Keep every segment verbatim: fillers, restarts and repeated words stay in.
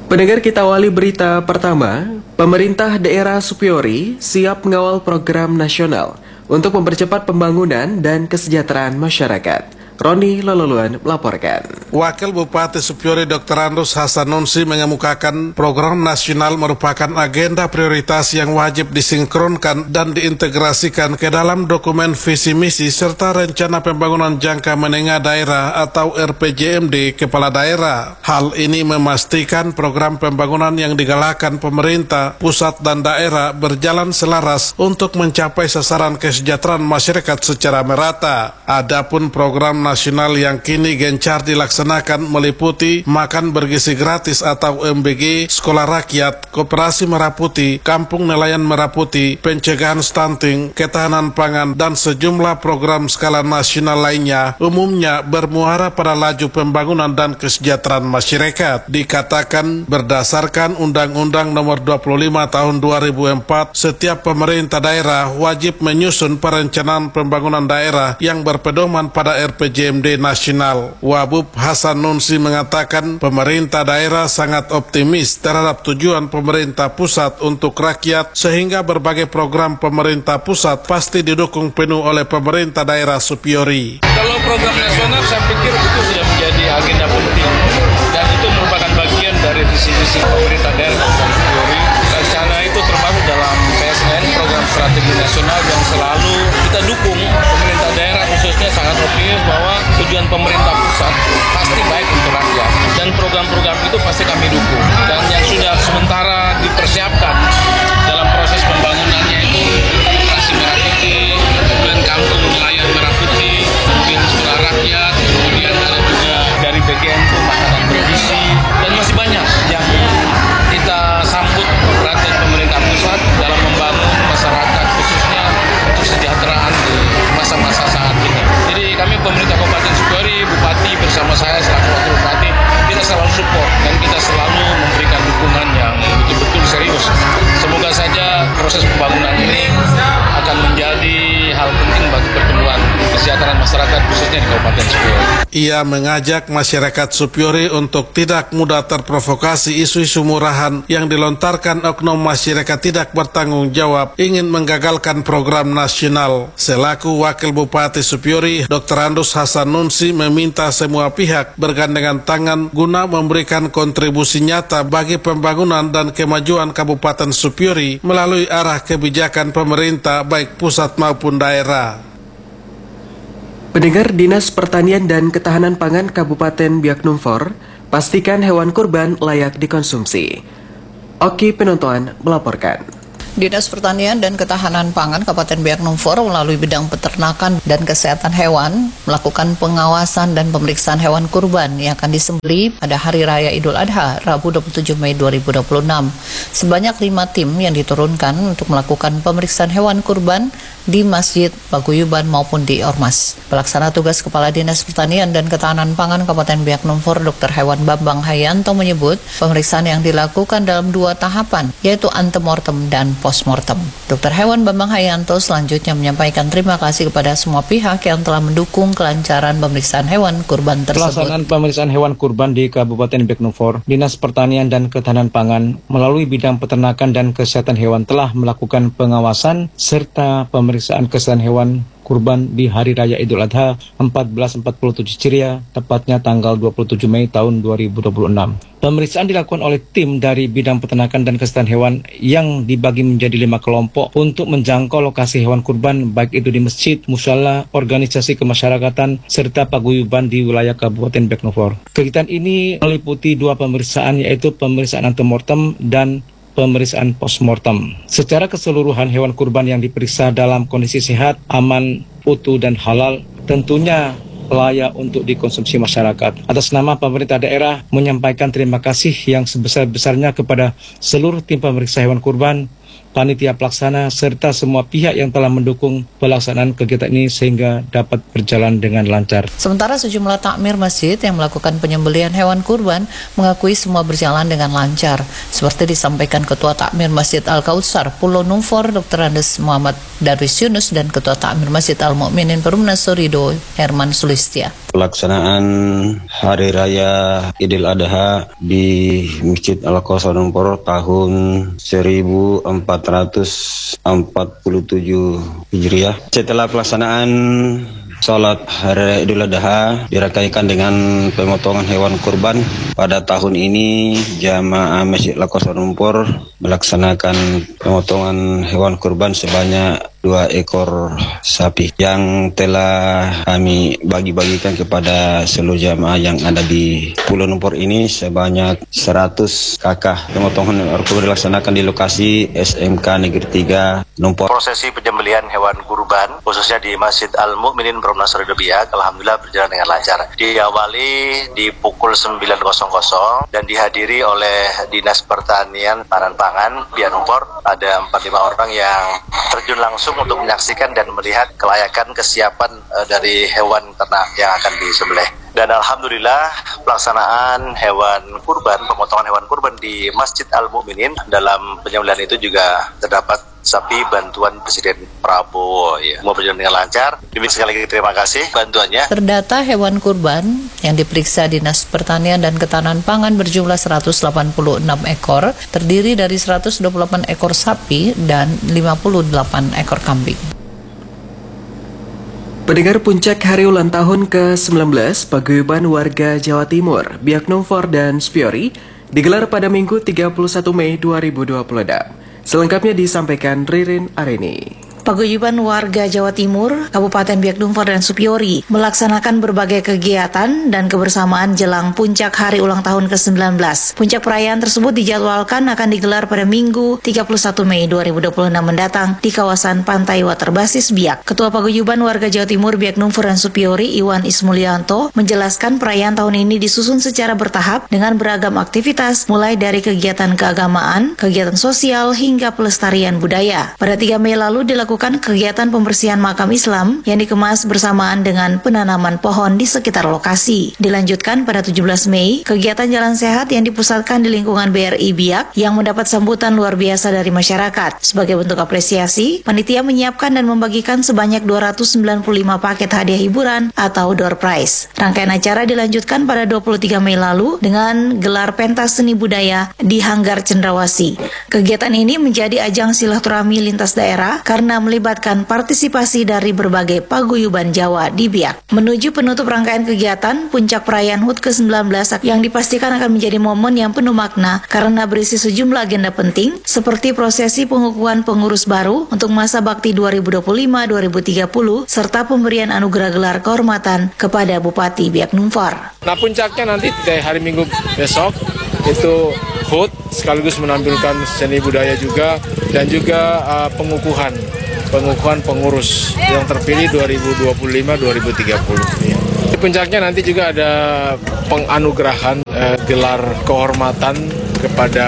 Pendengar, kita awali berita pertama. Pemerintah daerah Supiori siap mengawal program nasional untuk mempercepat pembangunan dan kesejahteraan masyarakat. Roni Lololuan melaporkan. Wakil Bupati Supiori Doktor Andus Hasanunsi mengemukakan program nasional merupakan agenda prioritas yang wajib disinkronkan dan diintegrasikan ke dalam dokumen visi misi serta rencana pembangunan jangka menengah daerah atau R P J M D kepala daerah. Hal ini memastikan program pembangunan yang digalakkan pemerintah, pusat dan daerah berjalan selaras untuk mencapai sasaran kesejahteraan masyarakat secara merata. Adapun program nasional yang kini gencar dilaksanakan meliputi makan bergizi gratis atau M B G, sekolah rakyat, koperasi Merah Putih, kampung nelayan Merah Putih, pencegahan stunting, ketahanan pangan, dan sejumlah program skala nasional lainnya umumnya bermuara pada laju pembangunan dan kesejahteraan masyarakat. Dikatakan berdasarkan Undang-Undang Nomor dua puluh lima Tahun dua ribu empat, setiap pemerintah daerah wajib menyusun perencanaan pembangunan daerah yang berpedoman pada R P J M D nasional. Wabub Hasanunsi mengatakan pemerintah daerah sangat optimis terhadap tujuan pemerintah pusat untuk rakyat sehingga berbagai program pemerintah pusat pasti didukung penuh oleh pemerintah daerah Supiori. Kalau program nasional saya pikir itu sudah menjadi agenda penting dan itu merupakan bagian dari visi-visi pemerintah daerah dan Supiori. Rencana itu termasuk dalam P S N, program strategi nasional yang selalu kita dukung. Pemerintah daerah khususnya sangat optimis bahwa tujuan pemerintah pusat pasti baik untuk rakyat dan program-program itu pasti kami dukung. Dan yang sudah sementara dipersiapkan dalam proses pembangunannya itu koperasi Merah Putih, kemudian kampung nelayan Merah Putih, kemudian sekolah rakyat, kemudian ada juga dari B G M itu makanan bergizi, dan masih banyak yang kita sambut perhatian pemerintah pusat dalam membangun masyarakat khususnya untuk kesejahteraan di masa-masa saat ini. Jadi kami pemerintah Kabupaten Supiori, Bupati bersama saya selaku Wakil Bupati, kita selalu support dan kita selalu memberikan dukungan yang betul-betul serius. Semoga saja proses pembangunan ini akan menjadi hal penting bagi pertumbuhan kesejahteraan masyarakat khususnya di Kabupaten Supiori. Ia mengajak masyarakat Supiori untuk tidak mudah terprovokasi isu-isu murahan yang dilontarkan oknum masyarakat tidak bertanggung jawab ingin menggagalkan program nasional. Selaku Wakil Bupati Supiori, Doktor Andus Hasanunsi meminta semua pihak bergandengan tangan guna memberikan kontribusi nyata bagi pembangunan dan kemajuan Kabupaten Supiori melalui arah kebijakan pemerintah baik pusat maupun daerah. Pendengar, Dinas Pertanian dan Ketahanan Pangan Kabupaten Biak Numfor pastikan hewan kurban layak dikonsumsi. Oki Penonton melaporkan. Dinas Pertanian dan Ketahanan Pangan Kabupaten Biak Numfor melalui bidang peternakan dan kesehatan hewan melakukan pengawasan dan pemeriksaan hewan kurban yang akan disembelih pada Hari Raya Idul Adha, Rabu dua puluh tujuh Mei dua ribu dua puluh enam. Sebanyak lima tim yang diturunkan untuk melakukan pemeriksaan hewan kurban di Masjid Paguyuban maupun di Ormas. Pelaksana tugas Kepala Dinas Pertanian dan Ketahanan Pangan Kabupaten Biak Numfor, Doktor Hewan Bambang Hayanto menyebut pemeriksaan yang dilakukan dalam dua tahapan, yaitu antemortem dan postmortem. Doktor Hewan Bambang Hayanto selanjutnya menyampaikan terima kasih kepada semua pihak yang telah mendukung kelancaran pemeriksaan hewan kurban tersebut. Pelaksanaan pemeriksaan hewan kurban di Kabupaten Biak Numfor, Dinas Pertanian dan Ketahanan Pangan melalui bidang peternakan dan kesehatan hewan telah melakukan pengawasan serta pemeriksaan kesehatan hewan kurban di Hari Raya Idul Adha seribu empat ratus empat puluh tujuh Hijriah, tepatnya tanggal dua puluh tujuh Mei tahun dua ribu dua puluh enam. Pemeriksaan dilakukan oleh tim dari bidang peternakan dan kesehatan hewan yang dibagi menjadi lima kelompok untuk menjangkau lokasi hewan kurban, baik itu di masjid, musala, organisasi kemasyarakatan, serta paguyuban di wilayah Kabupaten Biak Numfor. Kegiatan ini meliputi dua pemeriksaan, yaitu pemeriksaan antemortem dan pemeriksaan postmortem. Secara keseluruhan hewan kurban yang diperiksa dalam kondisi sehat, aman, utuh dan halal tentunya layak untuk dikonsumsi masyarakat. Atas nama pemerintah daerah menyampaikan terima kasih yang sebesar-besarnya kepada seluruh tim pemeriksa hewan kurban panitia pelaksana, serta semua pihak yang telah mendukung pelaksanaan kegiatan ini sehingga dapat berjalan dengan lancar. Sementara sejumlah takmir masjid yang melakukan penyembelihan hewan kurban mengakui semua berjalan dengan lancar. Seperti disampaikan Ketua Takmir Masjid Al-Kautsar Pulau Numfor Doktor Andes Muhammad Darwis Yunus dan Ketua Takmir Masjid Al-Mu'minin Perumnas Sorido Herman Sulistia. Pelaksanaan Hari Raya Idul Adha di Masjid Al-Kautsar Numfor tahun seribu empat ratus empat puluh tujuh Hijriah. Setelah pelaksanaan Salat Hari Raya Idul Adha dirangkaikan dengan pemotongan hewan kurban. Pada tahun ini jamaah Masjid Al-Kautsar Numfor melaksanakan pemotongan hewan kurban sebanyak dua ekor sapi yang telah kami bagi-bagikan kepada seluruh jamaah yang ada di Pulau Numfor ini sebanyak seratus kakak. Pemotongan hewan kurban dilaksanakan di lokasi S M K Negeri tiga Numfor. Prosesi penyembelihan hewan kurban khususnya di Masjid Al-Mu'minin Perumnas Sorido Biak alhamdulillah berjalan dengan lancar. Diawali di pukul sembilan dan dihadiri oleh Dinas Pertanian Tahanan Pangan Biak Numfor. Ada empat puluh lima orang yang terjun langsung untuk menyaksikan dan melihat kelayakan kesiapan uh, dari hewan ternak yang akan disembelih. Dan alhamdulillah pelaksanaan hewan kurban, pemotongan hewan kurban di Masjid Al-Mu'minin dalam penyembelihan itu juga terdapat sapi bantuan Presiden Prabowo. Ya, mau berjalan dengan lancar. Demikian sekali lagi terima kasih bantuannya. Terdata hewan kurban yang diperiksa Dinas Pertanian dan Ketahanan Pangan berjumlah seratus delapan puluh enam ekor, terdiri dari seratus dua puluh delapan ekor sapi dan lima puluh delapan ekor kambing. Pendengar, puncak hari ulang tahun ke sembilan belas Paguyuban Warga Jawa Timur, Biak Numfor dan Spiori digelar pada Minggu tiga puluh satu Mei dua ribu dua puluh enam. Selengkapnya disampaikan Ririn Arini. Paguyuban warga Jawa Timur, Kabupaten Biak Numfor dan Supiori melaksanakan berbagai kegiatan dan kebersamaan jelang puncak hari ulang tahun ke sembilan belas. Puncak perayaan tersebut dijadwalkan akan digelar pada Minggu tiga puluh satu Mei dua ribu dua puluh enam mendatang di kawasan Pantai Waterbasis Biak. Ketua Paguyuban warga Jawa Timur Biak Numfor dan Supiori, Iwan Ismulyanto, menjelaskan perayaan tahun ini disusun secara bertahap dengan beragam aktivitas mulai dari kegiatan keagamaan, kegiatan sosial hingga pelestarian budaya. Pada tiga Mei lalu dilakukan kegiatan pembersihan makam Islam yang dikemas bersamaan dengan penanaman pohon di sekitar lokasi. Dilanjutkan pada tujuh belas Mei, kegiatan jalan sehat yang dipusatkan di lingkungan B R I Biak yang mendapat sambutan luar biasa dari masyarakat. Sebagai bentuk apresiasi, panitia menyiapkan dan membagikan sebanyak dua ratus sembilan puluh lima paket hadiah hiburan atau door prize. Rangkaian acara dilanjutkan pada dua puluh tiga Mei lalu dengan gelar pentas seni budaya di Hanggar Cendrawasih. Kegiatan ini menjadi ajang silaturahmi lintas daerah karena melibatkan partisipasi dari berbagai paguyuban Jawa di Biak. Menuju penutup rangkaian kegiatan, puncak perayaan H U T ke sembilan belas yang dipastikan akan menjadi momen yang penuh makna karena berisi sejumlah agenda penting seperti prosesi pengukuhan pengurus baru untuk masa bakti dua ribu dua puluh lima sampai dua ribu tiga puluh serta pemberian anugerah gelar kehormatan kepada Bupati Biak Numfor. Nah, puncaknya nanti di hari Minggu besok itu H U T sekaligus menampilkan seni budaya juga dan juga uh, pengukuhan pengukuhan pengurus yang terpilih dua ribu dua puluh lima sampai dua ribu tiga puluh. Ya. Di puncaknya nanti juga ada penganugerahan eh, gelar kehormatan kepada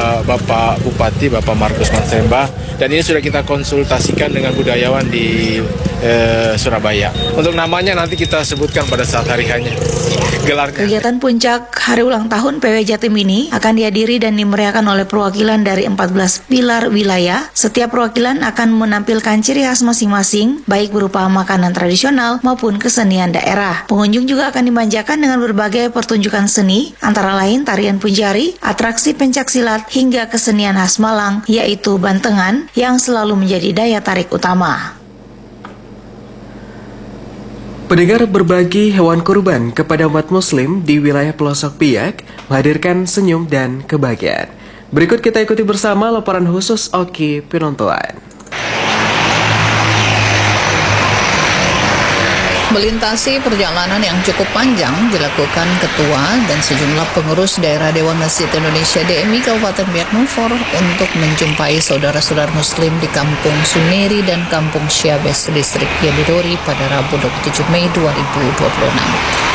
Bapak Bupati, Bapak Markus Mansemba, dan ini sudah kita konsultasikan dengan budayawan di eh, Surabaya. Untuk namanya nanti kita sebutkan pada saat hari hanya gelarnya. Kegiatan puncak hari ulang tahun P W Jatim ini akan dihadiri dan dimeriahkan oleh perwakilan dari empat belas pilar wilayah. Setiap perwakilan akan menampilkan ciri khas masing-masing, baik berupa makanan tradisional maupun kesenian daerah. Pengunjung juga akan dimanjakan dengan berbagai pertunjukan seni, antara lain tarian punjari, atraksi pencaksilat, hingga kesenian khas Malang, yaitu bantengan, yang selalu menjadi daya tarik utama. Pendengar, berbagi hewan kurban kepada umat muslim di wilayah pelosok Biak menghadirkan senyum dan kebahagiaan. Berikut kita ikuti bersama laporan khusus Oki Pinontoan. Melintasi perjalanan yang cukup panjang dilakukan Ketua dan sejumlah pengurus daerah Dewan Masjid Indonesia D M I Kabupaten Biak Numfor untuk menjumpai saudara-saudara muslim di Kampung Suneri dan Kampung Syabes, Distrik Yadidori pada Rabu dua puluh tujuh Mei dua ribu dua puluh enam.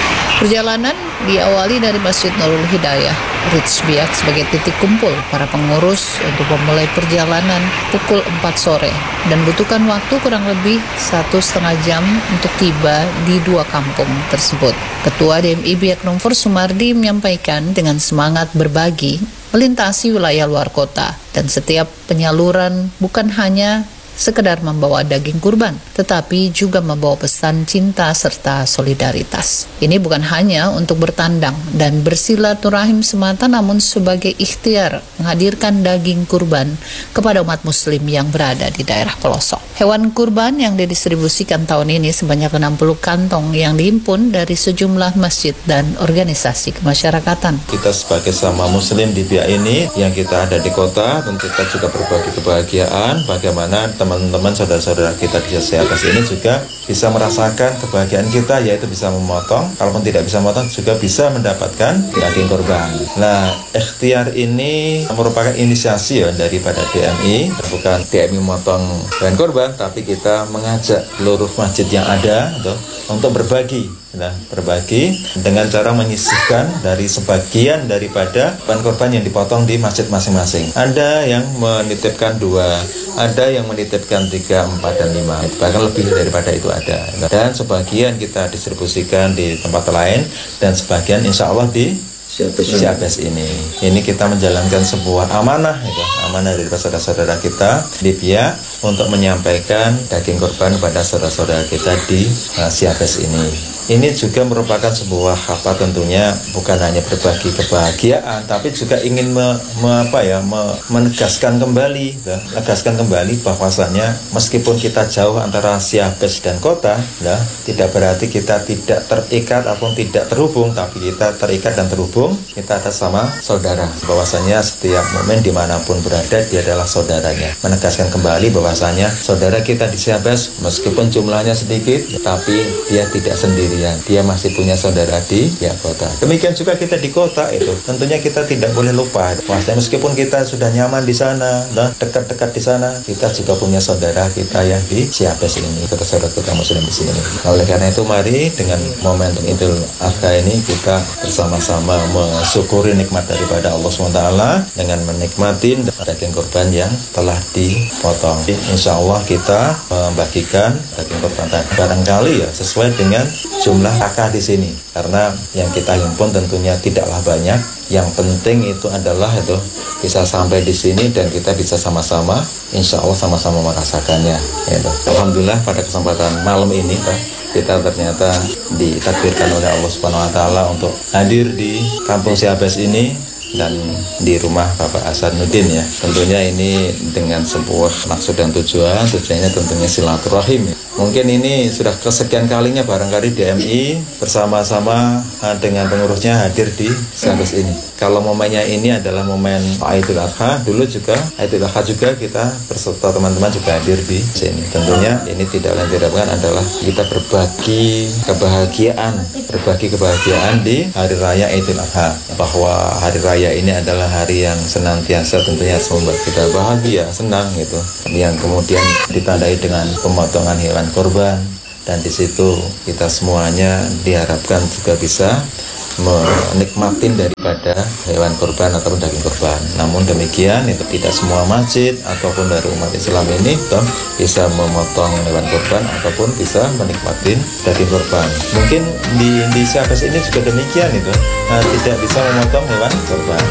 Perjalanan diawali dari Masjid Nurul Hidayah, Rizbiak sebagai titik kumpul para pengurus untuk memulai perjalanan pukul empat sore dan butuhkan waktu kurang lebih satu setengah jam untuk tiba di dua kampung tersebut. Ketua D M I Biak Numfor Sumardi menyampaikan dengan semangat berbagi melintasi wilayah luar kota dan setiap penyaluran bukan hanya sekedar membawa daging kurban, tetapi juga membawa pesan cinta serta solidaritas. Ini bukan hanya untuk bertandang dan bersilaturahim semata, namun sebagai ikhtiar menghadirkan daging kurban kepada umat muslim yang berada di daerah pelosok. Hewan kurban yang didistribusikan tahun ini sebanyak enam puluh kantong yang dihimpun dari sejumlah masjid dan organisasi kemasyarakatan. Kita sebagai sama muslim di Biak ini yang kita ada di kota, tentu kita juga berbagi kebahagiaan bagaimana teman-teman saudara-saudara kita di C A P S ini juga bisa merasakan kebahagiaan kita, yaitu bisa memotong, kalaupun tidak bisa memotong juga bisa mendapatkan daging kurban. Nah, ikhtiar ini merupakan inisiasi ya daripada D M I, bukan D M I memotong hewan kurban, tapi kita mengajak seluruh masjid yang ada untuk, untuk berbagi. Nah, berbagi dengan cara menyisihkan dari sebagian daripada hewan kurban yang dipotong di masjid masing-masing. Ada yang menitipkan dua, ada yang menitipkan tiga, empat, dan lima, bahkan lebih daripada itu ada. Dan sebagian kita distribusikan di tempat lain, dan sebagian insya Allah di C A P S ini. Ini kita menjalankan sebuah amanah, gitu. amanah dari saudara-saudara kita di Biak untuk menyampaikan daging kurban kepada saudara-saudara kita di uh, C A P S ini. Ini juga merupakan sebuah apa tentunya bukan hanya berbagi kebahagiaan, tapi juga ingin me, me, apa ya, me, menegaskan kembali, ya, menegaskan kembali bahwasannya meskipun kita jauh antara C A P S dan kota, ya, tidak berarti kita tidak terikat ataupun tidak terhubung, tapi kita terikat dan terhubung. Kita ada sama saudara, bahwasanya setiap momen dimanapun berada dia adalah saudaranya. Menegaskan kembali bahwasanya saudara kita di C A P S meskipun jumlahnya sedikit, tapi dia tidak sendirian, dia masih punya saudara di ya kota. Demikian juga kita di kota itu, tentunya kita tidak boleh lupa bahwasanya meskipun kita sudah nyaman di sana, nah, dekat-dekat di sana, kita juga punya saudara kita yang di C A P S ini, kita saudara kita muslim di sini. Nah, oleh karena itu mari dengan momentum Idul Adha ini kita bersama-sama mensyukuri nikmat daripada Allah subhanahu wa taala dengan menikmati daging kurban yang telah dipotong. Insya Allah kita membagikan daging kurban tadi barangkali ya sesuai dengan jumlah kakak di sini, karena yang kita himpun tentunya tidaklah banyak. Yang penting itu adalah itu bisa sampai di sini dan kita bisa sama-sama insya Allah sama-sama merasakannya. Ya, alhamdulillah pada kesempatan malam ini Pak, kita ternyata ditakdirkan oleh Allah Subhanahu wa taala untuk hadir di kampung C A P S ini dan di rumah Bapak Hasanuddin ya. Tentunya ini dengan sebuah maksud dan tujuan, tujuannya tentunya silaturahim ya. Mungkin ini sudah kesekian kalinya barangkali D M I bersama-sama dengan pengurusnya hadir di C A P S ini. Kalau momennya ini adalah momen Idul Adha, dulu juga Idul Adha juga kita berserta teman-teman juga hadir di sini. Tentunya ini tidak lain tidak bukan adalah kita berbagi kebahagiaan, berbagi kebahagiaan di hari raya Idul Adha. Bahwa hari raya ini adalah hari yang senantiasa tentunya membuat kita bahagia, senang gitu. Yang kemudian ditandai dengan pemotongan hewan kurban, dan di situ kita semuanya diharapkan juga bisa menikmatin daripada hewan kurban atau daging kurban. Namun demikian itu tidak semua masjid ataupun dari umat Islam ini toh bisa memotong hewan kurban ataupun bisa menikmatin daging kurban. Mungkin di di C A P S ini juga demikian itu, nah, tidak bisa memotong hewan kurban.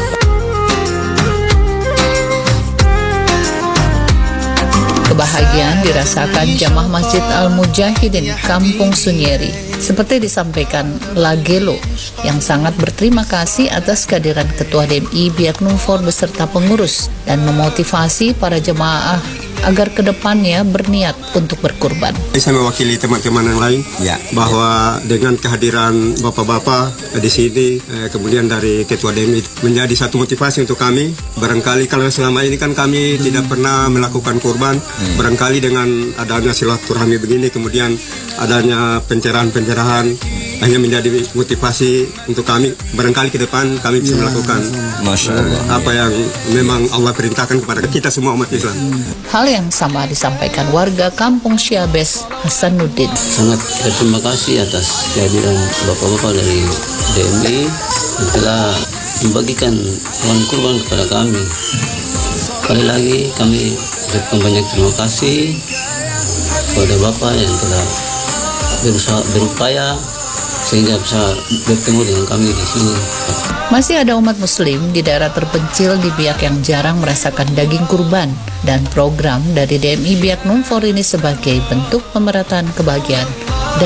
Kebahagiaan dirasakan jamaah Masjid Al-Mujahidin Kampung Sunyeri. Seperti disampaikan Lagelo yang sangat berterima kasih atas kehadiran Ketua D M I Biak Numfor beserta pengurus dan memotivasi para jemaah agar kedepannya berniat untuk berkurban. Saya mewakili teman-teman yang lain ya, bahwa ya. Dengan kehadiran bapak-bapak di sini, eh, kemudian dari Ketua D M I menjadi satu motivasi untuk kami. Barangkali kalau selama ini kan kami hmm. tidak pernah melakukan kurban, hmm. barangkali dengan adanya silaturahmi begini, kemudian adanya pencerahan-pencerahan hanya menjadi motivasi untuk kami. Barangkali ke depan kami bisa melakukan Masya Allah. uh, apa yang memang Allah perintahkan kepada kita semua umat Islam. Hal yang sama disampaikan warga Kampung Syabes Hasanuddin. Sangat berterima kasih atas kehadiran bapak-bapak dari D M I yang telah membagikan hewan kurban kepada kami. Sekali lagi kami ucapkan banyak terima kasih kepada bapak yang telah berusaha berupaya sehingga bisa bertemu dengan kami di sini. Masih ada umat muslim di daerah terpencil di Biak yang jarang merasakan daging kurban, dan program dari D M I Biak Numfor ini sebagai bentuk pemerataan kebahagiaan